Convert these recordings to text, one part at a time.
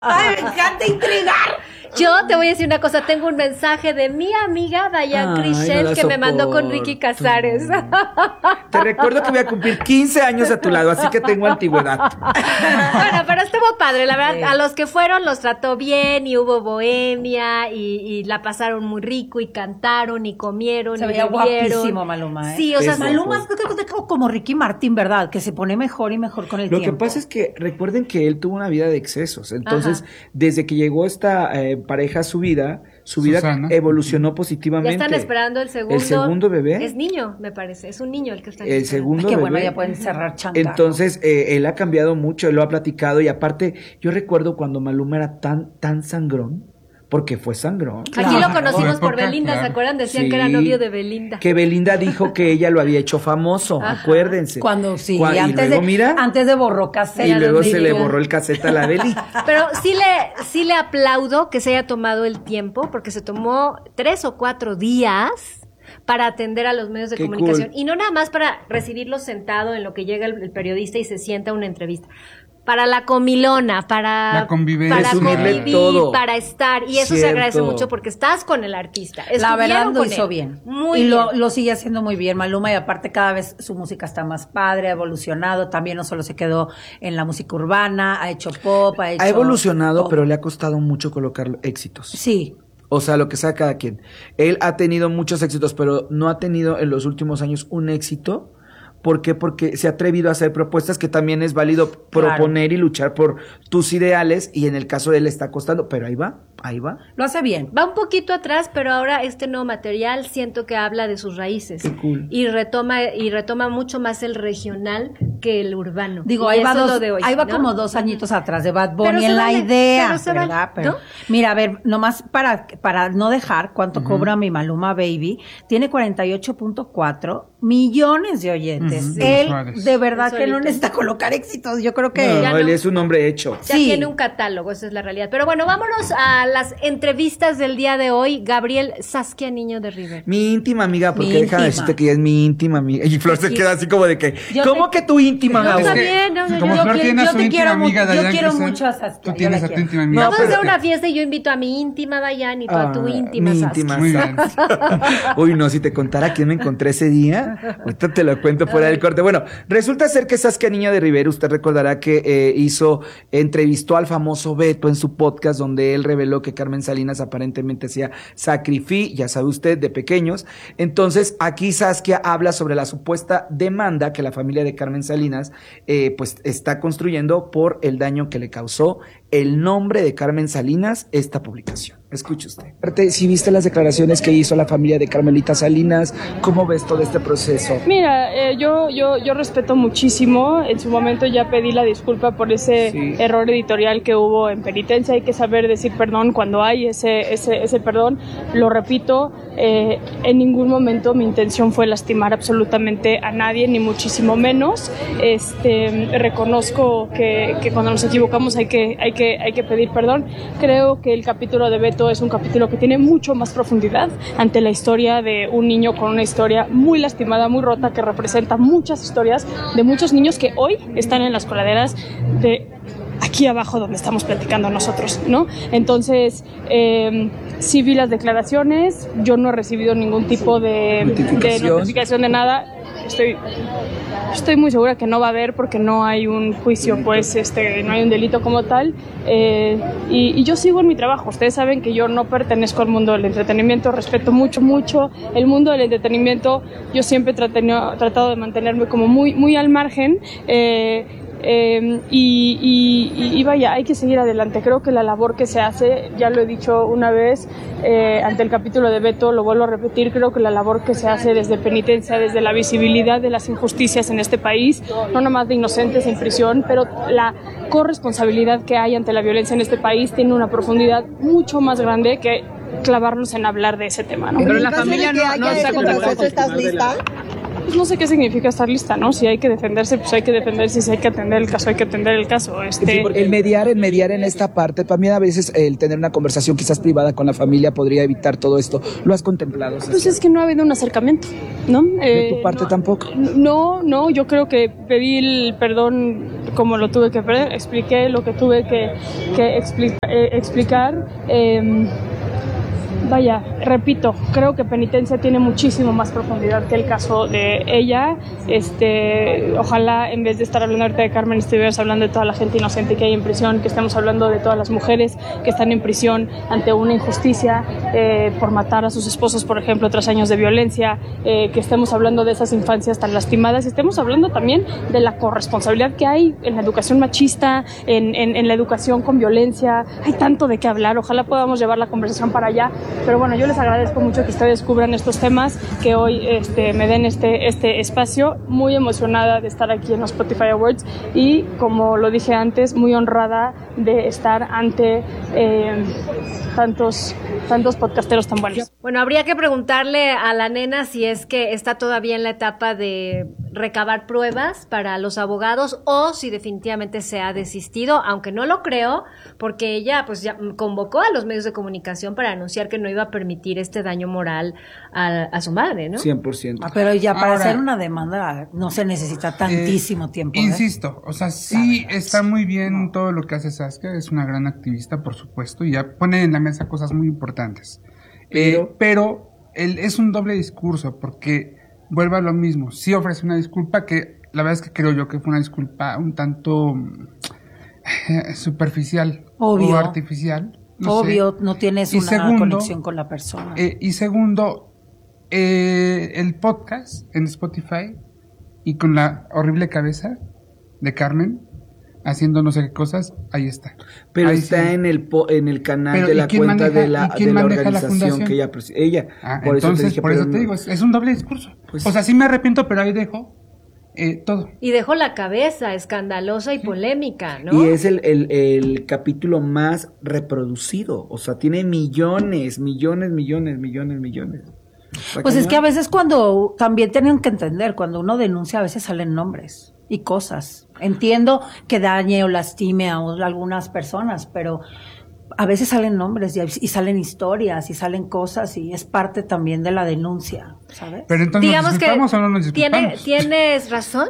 Ay, me encanta intrigar. Yo te voy a decir una cosa, tengo un mensaje de mi amiga Dayan Crichel que me mandó con Ricky Casares. Te recuerdo que voy a cumplir 15 años a tu lado, así que tengo antigüedad. Bueno, pero estuvo padre, la verdad, sí. A los que fueron los trató bien y hubo bohemia y la pasaron muy rico y cantaron y comieron. Se veía guapísimo Maluma, ¿eh? Sí, o sea, Maluma es como Ricky Martín, ¿verdad? Que se pone mejor y mejor con el tiempo. Lo que pasa es que recuerden que él tuvo una vida de excesos, entonces desde que llegó esta pareja a su vida Susana evolucionó positivamente. Ya están esperando el segundo bebé. Es niño, me parece, es un niño el que está el segundo bebé. Qué bueno, ya pueden cerrar changarro. Entonces, él ha cambiado mucho, él lo ha platicado y aparte, yo recuerdo cuando Maluma era tan sangrón, porque fue sangrón. Aquí lo conocimos por Belinda, ¿se acuerdan? Decían que era novio de Belinda. Que Belinda dijo que ella lo había hecho famoso, acuérdense. Antes de borró caseta. Y luego se le borró el caseta a la Beli. Pero sí le aplaudo que se haya tomado el tiempo, porque se tomó 3 o 4 días para atender a los medios de comunicación. Cool. Y no nada más para recibirlo sentado en lo que llega el periodista y se sienta a una entrevista. Para la comilona, para convivencia, para convivir, todo. Para estar, y eso se agradece mucho porque estás con el artista. La verdad lo hizo bien. Muy bien. Y lo sigue haciendo muy bien Maluma, y aparte cada vez su música está más padre, ha evolucionado, también no solo se quedó en la música urbana, ha hecho pop, ha evolucionado, pero le ha costado mucho colocar éxitos. Sí. O sea, lo que sea cada quien. Él ha tenido muchos éxitos, pero no ha tenido en los últimos años un éxito. ¿Por qué? Porque se ha atrevido a hacer propuestas que también es válido proponer y luchar por tus ideales, y en el caso de él está costando, pero ahí va. Lo hace bien. Va un poquito atrás, pero ahora este nuevo material siento que habla de sus raíces. Qué cool. Y retoma mucho más el regional que el urbano. Digo, ahí va como 2 añitos atrás de Bad Bunny en la idea, ¿verdad? Pero, mira, a ver, nomás para no dejar cuánto cobra mi Maluma Baby, tiene 48.4 millones de oyentes. Él, de verdad que no necesita colocar éxitos, yo creo que... No, él es un hombre hecho. Ya tiene un catálogo, esa es la realidad. Pero bueno, vámonos a las entrevistas del día de hoy. Gabriel Saskia Niño de Rivera. Mi íntima amiga, porque déjame decirte que ella es mi íntima amiga. Y Flor se queda así como de que, ¿cómo que tu íntima amiga? Yo te quiero mucho a Saskia. Tú tienes a tu íntima amiga. Vamos a hacer una fiesta y yo invito a mi íntima Dayan y tú a tu íntima Saskia. Muy bien. Uy, no, si te contara quién me encontré ese día, ahorita te lo cuento fuera del corte. Bueno, resulta ser que Saskia Niño de Rivera, usted recordará que entrevistó al famoso Beto en su podcast, donde él reveló que Carmen Salinas aparentemente hacía sacrificio, ya sabe usted, de pequeños. Entonces, aquí Saskia habla sobre la supuesta demanda que la familia de Carmen Salinas pues está construyendo por el daño que le causó el nombre de Carmen Salinas esta publicación. Escuche usted. Si viste las declaraciones que hizo la familia de Carmelita Salinas, ¿cómo ves todo este proceso? Mira, yo respeto muchísimo. En su momento ya pedí la disculpa por ese error editorial que hubo en Penitencia. Hay que saber decir perdón cuando hay ese perdón. Lo repito, en ningún momento mi intención fue lastimar absolutamente a nadie, ni muchísimo menos. Reconozco que cuando nos equivocamos hay que pedir perdón. Creo que el capítulo de Beto es un capítulo que tiene mucho más profundidad ante la historia de un niño con una historia muy lastimada, muy rota, que representa muchas historias de muchos niños que hoy están en las coladeras de aquí abajo donde estamos platicando nosotros, ¿no? Entonces, sí vi las declaraciones, yo no he recibido ningún tipo de notificación de nada. Estoy muy segura que no va a haber, porque no hay un juicio, pues no hay un delito como tal, y yo sigo en mi trabajo. Ustedes saben que yo no pertenezco al mundo del entretenimiento, respeto mucho el mundo del entretenimiento. Yo siempre he tratado de mantenerme como muy al margen, y vaya, hay que seguir adelante. Creo que la labor que se hace, ya lo he dicho una vez ante el capítulo de Beto, lo vuelvo a repetir, creo que la labor que se hace desde Penitencia, desde la visibilidad de las injusticias en este país, no nada más de inocentes en prisión, pero la corresponsabilidad que hay ante la violencia en este país tiene una profundidad mucho más grande que clavarnos en hablar de ese tema, ¿no? Pero la familia no está con ¿Estás lista? pues no sé qué significa estar lista, ¿no? Si hay que defenderse, pues hay que defenderse, si hay que atender el caso, hay que atender el caso. Sí, porque el mediar en esta parte, también a veces el tener una conversación quizás privada con la familia podría evitar todo esto. ¿Lo has contemplado? Pues es que no ha habido un acercamiento, ¿no? ¿De tu parte tampoco? No, yo creo que pedí el perdón como lo tuve que pedir, expliqué lo que tuve que explicar. Vaya, repito, creo que Penitencia tiene muchísimo más profundidad que el caso de ella. Ojalá en vez de estar hablando ahorita de Carmen estuvieras hablando de toda la gente inocente que hay en prisión, que estemos hablando de todas las mujeres que están en prisión ante una injusticia por matar a sus esposos, por ejemplo, tras años de violencia, que estemos hablando de esas infancias tan lastimadas, estemos hablando también de la corresponsabilidad que hay en la educación machista, en la educación con violencia. Hay tanto de qué hablar, ojalá podamos llevar la conversación para allá. Pero bueno, yo les agradezco mucho que ustedes cubran estos temas, que hoy me den este espacio. Muy emocionada de estar aquí en los Spotify Awards y, como lo dije antes, muy honrada de estar ante tantos podcasteros tan buenos. Bueno, habría que preguntarle a la nena si es que está todavía en la etapa de recabar pruebas para los abogados o si definitivamente se ha desistido, aunque no lo creo, porque ella pues ya convocó a los medios de comunicación para anunciar que no iba a permitir este daño moral a su madre, ¿no? 100%. Pero ya para hacer una demanda no se necesita tantísimo tiempo. Insisto, o sea, sí está muy bien todo lo que hace Saskia, es una gran activista, por supuesto, y ya pone en la mesa cosas muy importantes. Pero es un doble discurso, porque vuelve a lo mismo. Sí ofrece una disculpa que la verdad es que creo yo que fue una disculpa un tanto superficial o artificial. Obvio, no tienes una conexión con la persona. Y segundo, el podcast en Spotify y con la horrible cabeza de Carmen haciendo no sé qué cosas, ahí está. Pero ahí está sí. en el canal de la cuenta de la organización que ella por entonces, por eso te digo, es un doble discurso. Pues, o sea, sí me arrepiento, pero ahí dejo todo. Y dejó la cabeza escandalosa y polémica, ¿no? Y es el capítulo más reproducido, o sea, tiene millones. Pues es que a veces cuando, también tienen que entender, cuando uno denuncia a veces salen nombres y cosas. Entiendo que dañe o lastime a algunas personas, pero a veces salen nombres y salen historias y salen cosas y es parte también de la denuncia, ¿sabes? Pero entonces, digamos ¿nos disculpamos o no nos disculpamos? Tienes razón,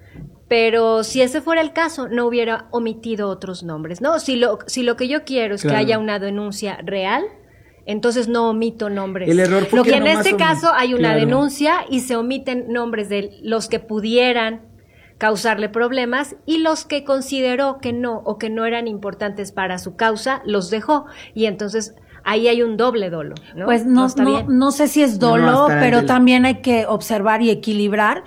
pero si ese fuera el caso, no hubiera omitido otros nombres, ¿no? Si lo que yo quiero es que haya una denuncia real, entonces no omito nombres. El error fue lo que en este caso hay una denuncia y se omiten nombres de los que pudieran causarle problemas y los que consideró que no o que no eran importantes para su causa, los dejó. Y entonces ahí hay un doble dolo, ¿no? Pues no sé si es dolo, pero también hay que observar y equilibrar.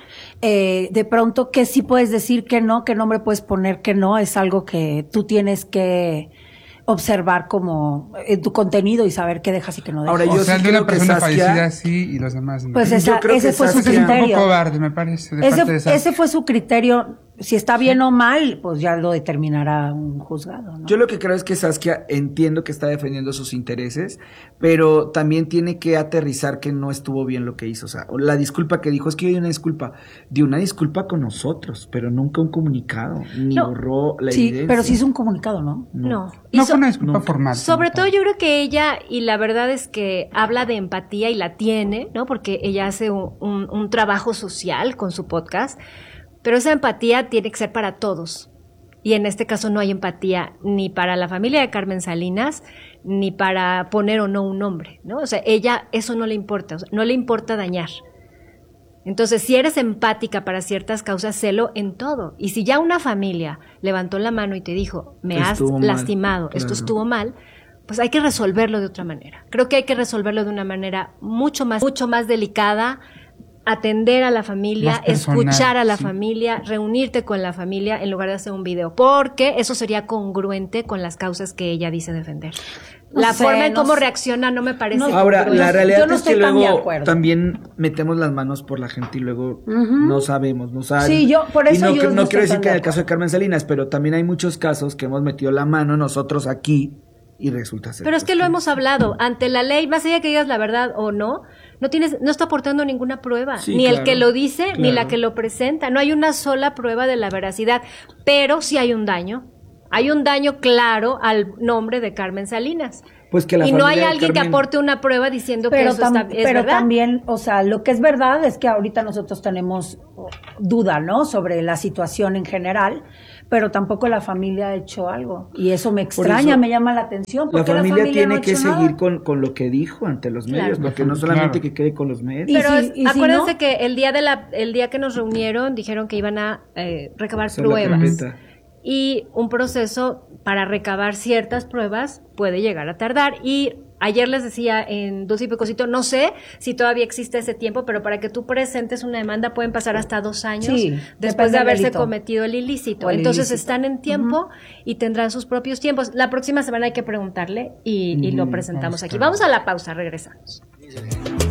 De pronto, que sí puedes decir que no, qué nombre puedes poner que no, es algo que tú tienes que observar como en tu contenido y saber qué dejas y qué no dejas. Ahora, yo sí de una persona fallecida sí y los demás no. Pues ese fue su criterio. Es un poco cobarde, me parece. Ese fue su criterio. Si está bien o mal, pues ya lo determinará un juzgado, ¿no? Yo lo que creo es que Saskia, entiendo que está defendiendo sus intereses, pero también tiene que aterrizar que no estuvo bien lo que hizo. O sea, la disculpa que dijo, es que hay una disculpa. Dio una disculpa con nosotros, pero nunca un comunicado, ni borró la evidencia. Sí, pero sí hizo un comunicado, ¿no? No fue una disculpa formal. Sobre todo yo creo que ella, y la verdad es que habla de empatía y la tiene, ¿no? Porque ella hace un trabajo social con su podcast. Pero esa empatía tiene que ser para todos. Y en este caso no hay empatía ni para la familia de Carmen Salinas, ni para poner o no un nombre, ¿no? O sea, ella eso no le importa, o sea, no le importa dañar. Entonces, si eres empática para ciertas causas, sélo en todo. Y si ya una familia levantó la mano y te dijo, me has lastimado, esto estuvo mal, pues hay que resolverlo de otra manera. Creo que hay que resolverlo de una manera mucho más delicada, atender a la familia, escuchar a la familia, reunirte con la familia en lugar de hacer un video, porque eso sería congruente con las causas que ella dice defender. La forma en cómo reacciona no me parece ahora, congruente. la realidad es que luego también metemos las manos por la gente y luego no sabemos, no sabemos. Sí, por eso y no quiero decir que en el caso de Carmen Salinas, pero también hay muchos casos que hemos metido la mano nosotros aquí y resulta ser. Pero es que lo hemos hablado, ante la ley, más allá que digas la verdad o no está aportando ninguna prueba, Sí, ni claro, el que lo dice, claro. ni la que lo presenta, no hay una sola prueba de la veracidad, pero sí hay un daño claro al nombre de Carmen Salinas. Pues que la y no hay familia de alguien que Carmen- aporte una prueba diciendo que eso es pero verdad. también, o sea, lo que es verdad es que ahorita nosotros tenemos duda, ¿no? Sobre la situación en general, pero tampoco la familia ha hecho algo. Y eso me extraña, me llama la atención. ¿Por La qué familia no tiene ha que hecho seguir nada? con lo que dijo ante los Claro. medios, porque no solamente Claro. que quede con los medios. Y Pero si acuérdense no- que el día que nos reunieron dijeron que iban a recabar Hacer la pruebas. carpeta. Y un proceso para recabar ciertas pruebas puede llegar a tardar. Y ayer les decía en Dulce y Pecosito, no sé si todavía existe ese tiempo, pero para que tú presentes una demanda pueden pasar hasta 2 años Sí, después depende de del haberse delito. cometido el ilícito. O el Entonces ilícito. están en tiempo y tendrán sus propios tiempos. La próxima semana hay que preguntarle y lo presentamos aquí. Vamos a la pausa, regresamos.